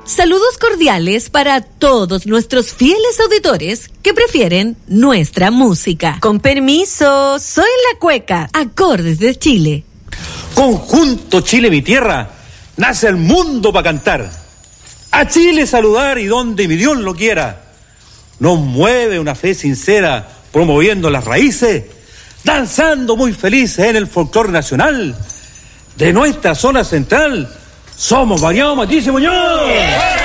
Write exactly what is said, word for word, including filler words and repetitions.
Saludos cordiales para todos nuestros fieles auditores que prefieren nuestra música. Con permiso, soy la cueca, acordes de Chile. Conjunto Chile, mi tierra, nace el mundo para cantar. A Chile saludar y donde mi Dios lo quiera. Nos mueve una fe sincera, promoviendo las raíces, danzando muy felices en el folclore nacional. De nuestra zona central, somos variados, Matices Muñoz.